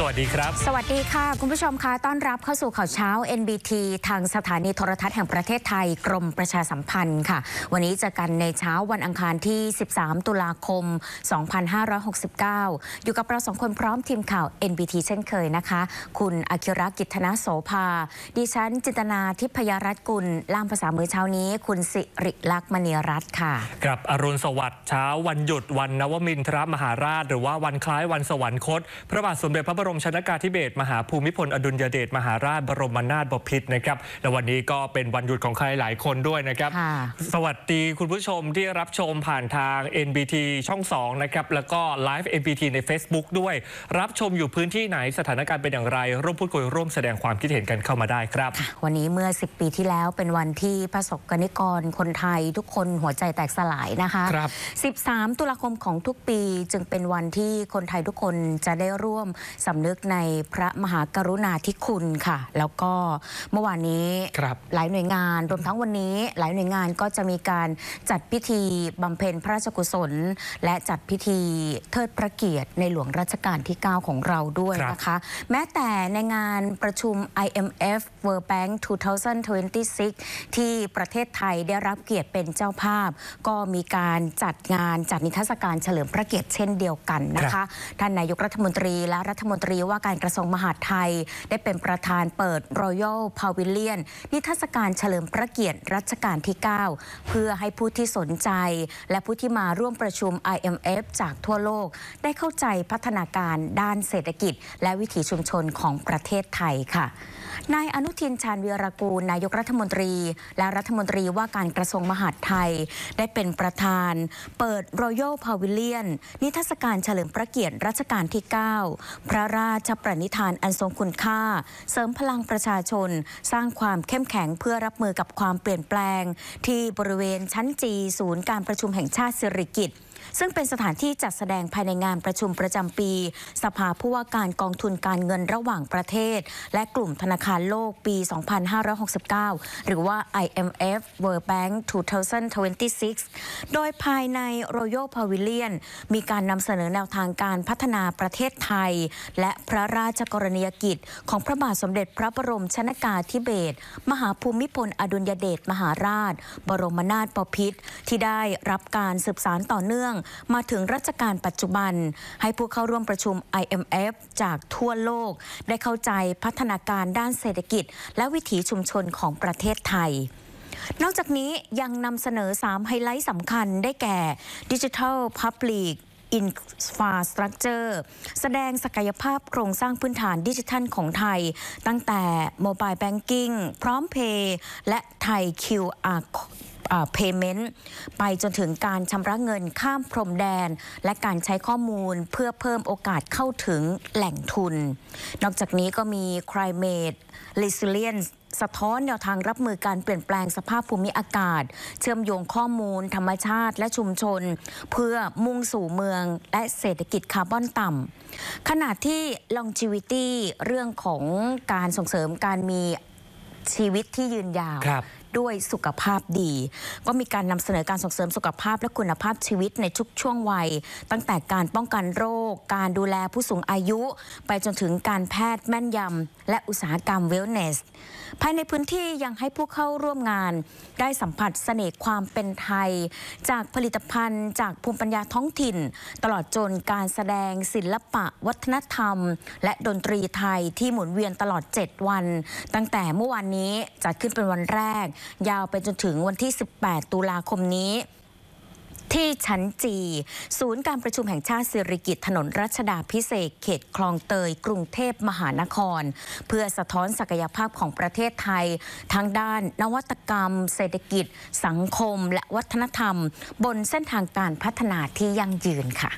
วัสดีครับสวัสดีค่ะคุณผู้ชมคะต้อนรับเข้าสู่ข่าวเช้า NBT ทางสถานีโทรทัศน์แห่งประเทศไทยกรมประชาสัมพันธ์ค่ะวันนี้เจอกันในเช้าวันอังคารที่13ตุลาคม2569อยู่กับเรา2คนพร้อมทีมข่าว NBT เช่นเคยนะคะคุณอาคิระกิตนโสภาดิฉันจินตนาทิพยรัตน์กุลล่ามภาษามือเช้านี้คุณสิริลักษณ์มณีรัตน์ค่ะกับอรุณสวัสดิ์เช้าวันหยุดวันนวมินทรมหาราชหรือว่าวันคล้ายวันสวรรคตพระบาทสมเด็จพระบรมชนกาธิเบศรมหาภูมิพลอดุลยเดชมหาราชบรมนาถบพิตรนะครับและวันนี้ก็เป็นวันหยุดของใครหลายคนด้วยนะครับสวัสดีคุณผู้ชมที่รับชมผ่านทาง NBT ช่อง2นะครับแล้วก็ไลฟ์ NBT ใน Facebook ด้วยรับชมอยู่พื้นที่ไหนสถานการณ์เป็นอย่างไรร่วมพูดคุยร่วมแสดงความคิดเห็นกันเข้ามาได้ครับวันนี้เมื่อ10ปีที่แล้วเป็นวันที่ประสบกนิกรคนไทยทุกคนหัวใจแตกสลายนะคะ13ตุลาคมของทุกปีจึงเป็นวันที่คนไทยทุกคนจะได้ร่วมสำนึกในพระมหากรุณาธิคุณค่ะแล้วก็เมื่อวานนี้หลายหน่วยงานรวมทั้งวันนี้หลายหน่วยงานก็จะมีการจัดพิธีบำเพ็ญพระราชกุศลและจัดพิธีเทิดพระเกียรติในหลวงรัชกาลที่9ของเราด้วยนะคะแม้แต่ในงานประชุม IMF World Bank 2026 ที่ประเทศไทยได้รับเกียรติเป็นเจ้าภาพก็มีการจัดนิทรรศการเฉลิมพระเกียรติเช่นเดียวกันนะคะท่านนายกรัฐมนตรีและรัฐมนตรีว่าการกระทรวงมหาดไทยได้เป็นประธานเปิด Royal Pavilion นิทรรศการเฉลิมพระเกียรติรัชกาลที่ 9 เพื่อให้ผู้ที่สนใจและผู้ที่มาร่วมประชุม IMF จากทั่วโลกได้เข้าใจพัฒนาการด้านเศรษฐกิจและวิถีชุมชนของประเทศไทยค่ะนายอนุทินชาญวีรกูลนายกรัฐมนตรีและรัฐมนตรีว่าการกระทรวงมหาดไทยได้เป็นประธานเปิด Royal Pavilion นิทรรศการเฉลิมพระเกียรติรัชกาลที่ 9 พระราชประนิธานอันทรงคุณค่าเสริมพลังประชาชนสร้างความเข้มแข็งเพื่อรับมือกับความเปลี่ยนแปลงที่บริเวณชั้นจีศูนย์การประชุมแห่งชาติสิริกิติ์ซึ่งเป็นสถานที่จัดแสดงภายในงานประชุมประจำปีสภาผู้ว่าการกองทุนการเงินระหว่างประเทศและกลุ่มธนาคารโลกปี 2569 หรือว่า IMF World Bank 2026 โดยภายใน Royal Pavilion มีการนำเสนอแนวทางการพัฒนาประเทศไทยและพระราชกรณียกิจของพระบาทสมเด็จพระบรมชนกาธิเบศรมหาภูมิพลอดุลยเดชมหาราชบรมนาถบพิตรที่ได้รับการสืบสานต่อเนื่องมาถึงรัชกาลปัจจุบันให้ผู้เข้าร่วมประชุม IMF จากทั่วโลกได้เข้าใจพัฒนาการด้านเศรษฐกิจและวิถีชุมชนของประเทศไทยนอกจากนี้ยังนำเสนอ3ไฮไลท์สำคัญได้แก่ Digital Public Infrastructure แสดงศักยภาพโครงสร้างพื้นฐานดิจิทัลของไทยตั้งแต่ Mobile Banking พร้อมเพย์และไทย QR Payment ไปจนถึงการชำระเงินข้ามพรมแดนและการใช้ข้อมูลเพื่อเพิ่มโอกาสเข้าถึงแหล่งทุนนอกจากนี้ก็มี Climate Resilience สะท้อนแนวทางรับมือการเปลี่ยนแปลงสภาพภูมิอากาศเชื่อมโยงข้อมูลธรรมชาติและชุมชนเพื่อมุ่งสู่เมืองและเศรษฐกิจคาร์บอนต่ำขณะที่ longevity เรื่องของการส่งเสริมการมีชีวิตที่ยืนยาวด้วยสุขภาพดีก็มีการนำเสนอการส่งเสริมสุขภาพและคุณภาพชีวิตในทุกช่วงวัยตั้งแต่การป้องกันโรคการดูแลผู้สูงอายุไปจนถึงการแพทย์แม่นยำและอุตสาหกรรมเวลเนสภายในพื้นที่ยังให้ผู้เข้าร่วมงานได้สัมผัสเสน่ห์ความเป็นไทยจากผลิตภัณฑ์จากภูมิปัญญาท้องถิ่นตลอดจนการแสดงศิลปะวัฒนธรรมและดนตรีไทยที่หมุนเวียนตลอด7วันตั้งแต่เมื่อวานนี้จัดขึ้นเป็นวันแรกยาวไปจนถึงวันที่18ตุลาคมนี้ที่ชั้นจีศูนย์การประชุมแห่งชาติสิริกิติ์ถนนรัชดาภิเษกเขตคลองเตยกรุงเทพมหานครเพื่อสะท้อนศักยภาพของประเทศไทยทั้งด้านนวัตกรรมเศรษฐกิจสังคมและวัฒนธรรมบนเส้นทางการพัฒนาที่ยั่งยืนค่ะ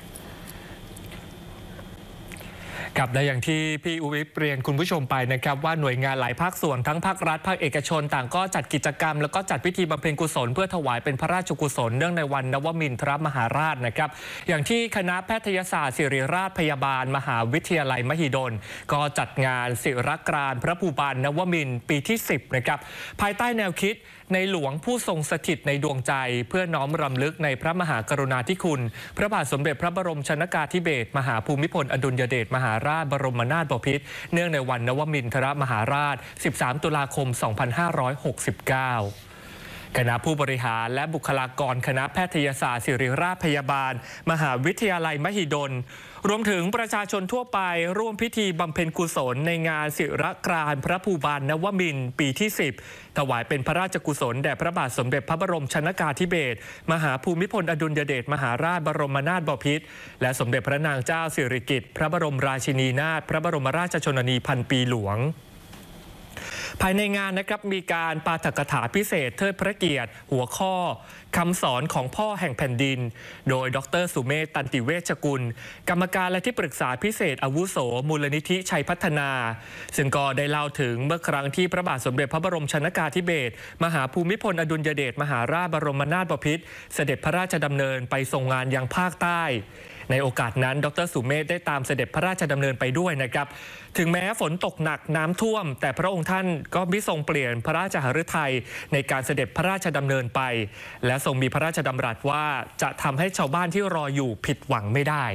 กับและอย่างที่พี่อุวิเรียนคุณผู้ชมไปนะครับว่าหน่วยงานหลายภาคส่วนทั้งภาครัฐภาคเอกชนต่างก็จัดกิจกรรมแล้วก็จัดพิธีบำเพ็ญกุศลเพื่อถวายเป็นพระราชกุศลเนื่องในวันนวมินทรมหาราชนะครับอย่างที่คณะแพทยศาสตร์ศิริราชพยาบาลมหาวิทยาลัยมหิดลก็จัดงานศิรกรานต์พระภูบาลนวมินทร์ปีที่10นะครับภายใต้แนวคิด ในหลวงผู้ทรงสถิตในดวงใจเพื่อน้อมรำลึกในพระมหากรุณาธิคุณพระบาทสมเด็จพระบรมชนกาธิเบศรมหาภูมิพลอดุลยเดชมหาราชบรมนาถบพิตรเนื่องในวันนวมินทรมหาราช 13 ตุลาคม 2569 คณะผู้บริหารและบุคลากรคณะแพทยศาสตร์ศิริราชพยาบาลมหาวิทยาลัยมหิดลรวมถึงประชาชนทั่วไปร่วมพิธีบำเพ็ญกุศลในงานศิรกรานต์พระภูบาลนวมินทร์ปีที่ 10 ถวายเป็นพระราชกุศลแด่พระบาทสมเด็จพระบรมชนกาธิเบศรมหาภูมิพลอดุลยเดชมหาราชบรมนาถบพิตรและสมเด็จพระนางเจ้าสิริกิติ์พระบรมราชินีนาถพระบรมราชชนนีพันปีหลวงภายในงานนะครับมีการปาฐกถาพิเศษเทิดพระเกียรติหัวข้อคำสอนของพ่อแห่งแผ่นดินโดยดร.สุเมธ ตันติเวชกุลกรรมการและที่ปรึกษาพิเศษอาวุโสมูลนิธิชัยพัฒนาซึ่งก็ได้เล่าถึงเมื่อครั้งที่พระบาทสมเด็จพระบรมชนกาธิเบศรมหาภูมิพลอดุลยเดชมหาราชบรมนาถบพิตรเสด็จพระราชดำเนินไปทรงงานยังภาคใต้ในโอกาสนั้นดร.สุเมธได้ตามเสด็จพระราชดำเนินไปด้วยนะครับถึงแม้ฝนตกหนักน้ำท่วมแต่พระองค์ท่านก็มิทรงเปลี่ยนพระราชหฤทัยในการเสด็จพระราชดำเนินไปและทรงมีพระราชดำรัสว่าจะทำให้ชาวบ้านที่รออยู่ผิดหวังไม่ได้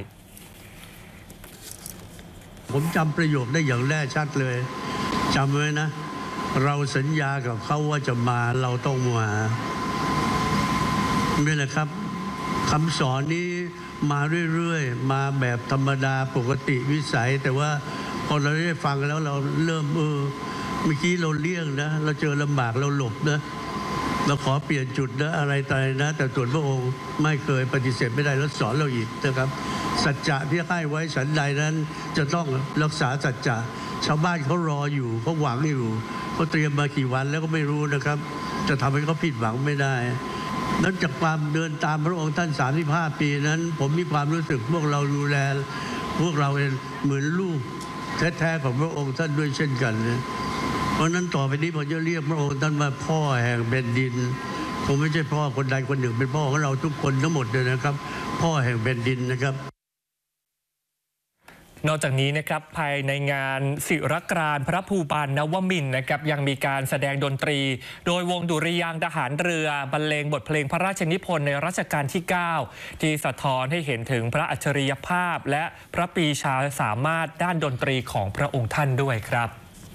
ผมจำประโยคได้อย่างแน่ชัดเลยจำไว้นะเราสัญญากับเขาว่าจะมาเราต้องมานี่แหละครับคำสอนนี้มาเรื่อยๆมาแบบธรรมดาปกติวิสัยแต่ว่าพอเราได้ฟังแล้วเราเริ่มเมื่อกี้เราเลี่ยงนะเราเจอลำบากเราหลบนะเราขอเปลี่ยนจุดนะอะไรตายนะแต่ส่วนพระองค์ไม่เคยปฏิเสธไม่ได้แล้วสอนเราอีกนะครับสัจจะที่ให้ไว้ฉันใดนั้นจะต้องรักษาสัจจะชาวบ้านเขารออยู่เขาหวังอยู่เขาเตรียมมากี่วันแล้วก็ไม่รู้นะครับจะทำให้เขาผิดหวังไม่ได้นั้นจากความเดินตามพระองค์ท่าน35 ปีนั้นผมมีความรู้สึกพวกเราดูแลพวกเราเองเหมือนลูกแท้ๆของพระองค์ท่านด้วยเช่นกันนะเพราะนั้นต่อไปนี้ผมจะเรียกพระองค์ท่านว่าพ่อแห่งแผ่นดินผมไม่ใช่พ่อคนใดคนหนึ่งเป็นพ่อของเราทุกคนทั้งหมดเลยนะครับพ่อแห่งแผ่นดินนะครับนอกจากนี้นะครับภายในงานศิรกรานต์พระภูบาลนวมินทร์นะครับยังมีการแสดงดนตรีโดยวงดุริยางค์ทหารเรือบรรเลงบทเพลงพระราชนิพนธ์ในรัชกาลที่ 9 ที่สะท้อนให้เห็นถึงพระอัจฉริยภาพและพระปรีชาสามารถด้านดนตรีของพระองค์ท่านด้วยครับ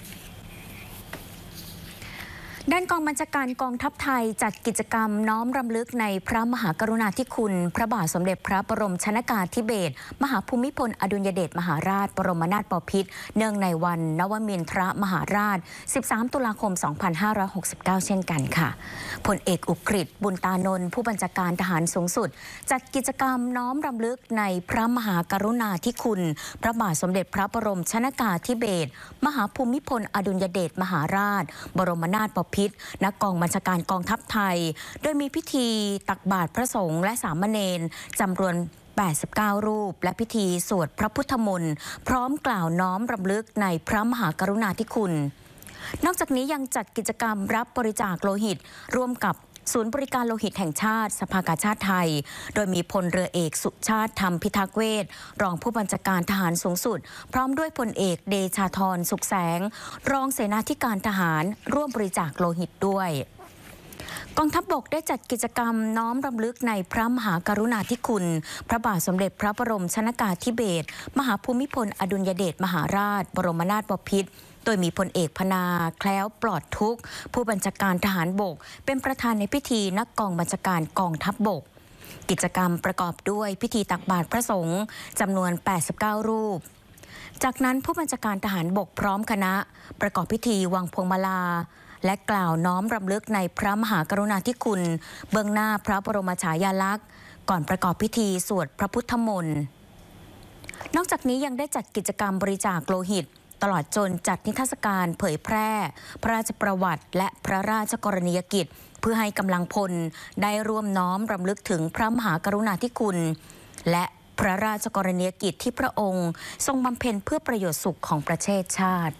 ด้านกองบัญชาการกองทัพไทยจัดกิจกรรมน้อมรำลึกในพระมหากรุณาธิคุณพระบาทสมเด็จพระบรมชนกาธิเบศรมหาภูมิพลอดุลยเดชมหาราชบรมนาถบพิตรเนื่องในวันนวมินทรมหาราช 13 ตุลาคม 2569 เช่นกันค่ะพลเอกอุกฤษ บุญตานนท์ผู้บัญชาการทหารสูงสุดจัดกิจกรรมน้อมรำลึกในพระมหากรุณาธิคุณพระบาทสมเด็จพระบรมชนกาธิเบศรมหาภูมิพลอดุลยเดชมหาราชบรมนาถบพิตรณกองบัญชาการกองทัพไทยโดยมีพิธีตักบาตรพระสงฆ์และสามเณรจำนวน89 รูปและพิธีสวดพระพุทธมนต์พร้อมกล่าวน้อมรำลึกในพระมหากรุณาธิคุณนอกจากนี้ยังจัดกิจกรรมรับบริจาคโลหิตร่วมกับศูนย์บริการโลหิตแห่งชาติสภากาชาติไทยโดยมีพลเรือเอกสุชาติธรรมพิทักษ์เวชรองผู้บัญชาการทหารสูงสุดพร้อมด้วยพลเอกเดชาธรสุขแสงรองเสนาธิการทหารร่วมบริจาคโลหิตด้วยกองทัพบกได้จัดกิจกรรมน้อมรำลึกในพระมหากรุณาธิคุณพระบาทสมเด็จพระบรมชนกาธิเบศรมหาภูมิพลอดุลยเดชมหาราชบรมนาถบพิตรโดยมีพลเอกพนาแคล้วปลอดทุกข์ผู้บัญชาการทหารบกเป็นประธานในพิธีนักกองบัญชาการกองทัพบกกิจกรรมประกอบด้วยพิธีตักบาตรพระสงฆ์จำนวน89 รูปจากนั้นผู้บัญชาการทหารบกพร้อมคณะประกอบพิธีวางพวงมาลาและกล่าวน้อมรำลึกในพระมหากรุณาธิคุณเบื้องหน้าพระบรมฉายาลักษณ์ก่อนประกอบพิธีสวดพระพุทธมนต์นอกจากนี้ยังได้จัดกิจกรรมบริจาคโลหิตตลอดจนจัดนิทรรศการเผยแพร่พระราชประวัติและพระราชกรณียกิจเพื่อให้กำลังพลได้ร่วมน้อมรำลึกถึงพระมหากรุณาธิคุณและพระราชกรณียกิจที่พระองค์ทรงบำเพ็ญเพื่อประโยชน์สุขของประเทศชาติ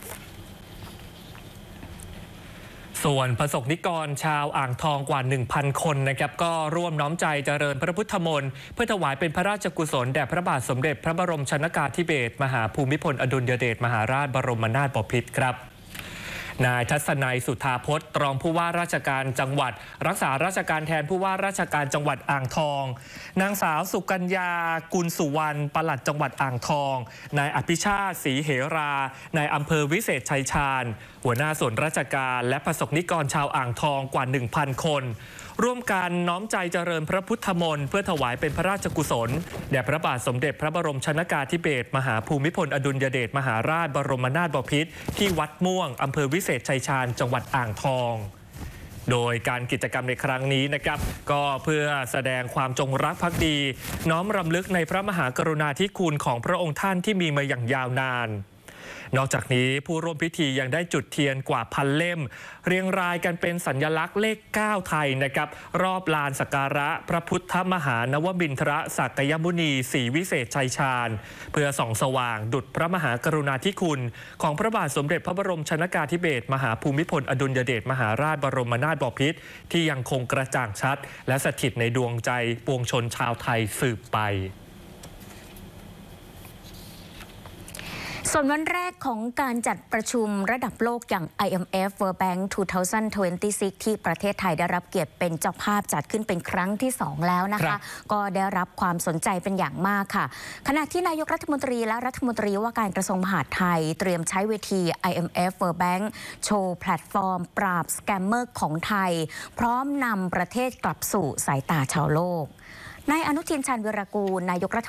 ส่วนประสบนิกรชาวอ่างทองกว่า 1,000 คนนะครับก็ร่วมน้อมใจเจริญพระพุทธมนต์เพื่อถวายเป็นพระราชกุศลแด่พระบาทสมเด็จพระบรมชนกาธิเบศรมหาภูมิพลอดุลยเดชมหาราชบรมนาถบพิตรครับนายทัศนัยสุธาพจน์รองผู้ว่าราชการจังหวัดรักษาราชการแทนผู้ว่าราชการจังหวัดอ่างทองนางสาวสุกัญญากุลสุวรรณปลัดจังหวัดอ่างทองนายอภิชาติศรีเหรานายอำเภอวิเศษชัยชาญหัวหน้าส่วนราชการและประสบนิกรชาวอ่างทองกว่า 1,000 คนร่วมกันน้อมใจเจริญพระพุทธมนต์เพื่อถวายเป็นพระราชกุศลแด่พระบาทสมเด็จพระบรมชนกาธิเบศรมหาภูมิพลอดุลยเดชมหาราชบรมนาถบพิตรที่วัดม่วงอำเภอวิเศษชัยชาญจังหวัดอ่างทองโดยการกิจกรรมในครั้งนี้นะครับก็เพื่อแสดงความจงรักภักดีน้อมรำลึกในพระมหากรุณาธิคุณของพระองค์ท่านที่มีมาอย่างยาวนานนอกจากนี้ผู้ร่วมพิธียังได้จุดเทียนกว่า1,000 เล่มเรียงรายกันเป็นสัญลักษณ์เลข 9 ไทยนะครับรอบลานสักการะพระพุทธมหานวมินทรศักยมุนีศรีวิเศษชัยชาญเพื่อส่องสว่างดุจพระมหากรุณาธิคุณของพระบาทสมเด็จพระบรมชนกาธิเบศรมหาภูมิพลอดุลยเดชมหาราชบรมนาถบพิตรที่ยังคงกระจ่างชัดและสถิตในดวงใจปวงชนชาวไทยสืบไปส่วนวันแรกของการจัดประชุมระดับโลกอย่าง IMF World Bank 2026 ที่ประเทศไทยได้รับเกียรติเป็นเจ้าภาพจัดขึ้นเป็นครั้งที่ 2 แล้วนะคะก็ได้รับความสนใจเป็นอย่างมากค่ะขณะที่นายกรัฐมนตรีและรัฐมนตรีว่าการกระทรวงมหาดไทยเตรียมใช้เวที IMF World Bank โชว์แพลตฟอร์มปราบสแกมเมอร์ของไทยพร้อมนำประเทศกลับสู่สายตาชาวโลกนายอนุทิน ชาญวีรกูลนายกรัฐ